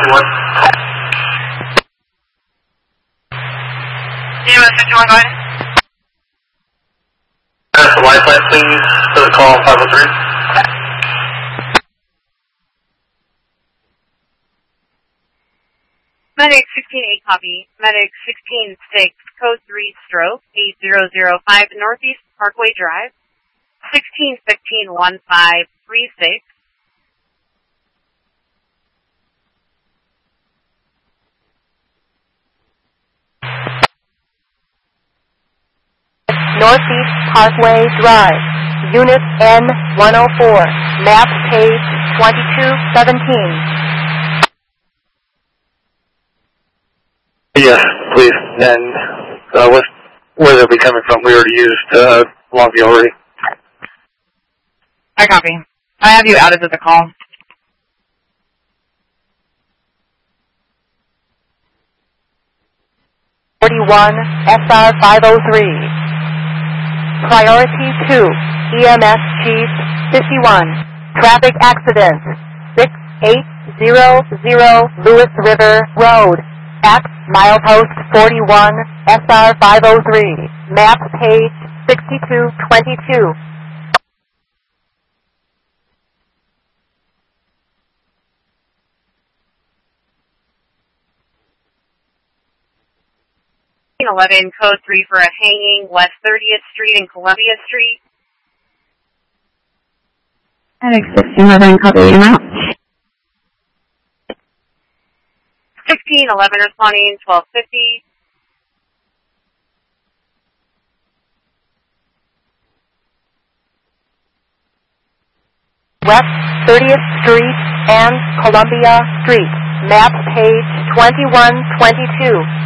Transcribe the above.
51. EMS 51, go ahead. Pass the lifeline, please, to the call 503. Medic 16-8 copy. Medic 16-6, code 3 stroke 8005 Northeast Parkway Drive. 16-15-1536. Northeast Parkway Drive. Unit N104. Map page 2217. Yes, please. And where they'll be coming from, we already used Longview already. I copy. I have you added to the call. SR 503. Priority 2. EMS Chief 51. Traffic accident. 6800 Lewis River Road. At milepost 41, SR 503, map page 6222. Code 3 for a hanging West 30th Street and Columbia Street. Medic 1611, copy you out. 1611 responding 1250. West 30th Street and Columbia Street. Map page 2122.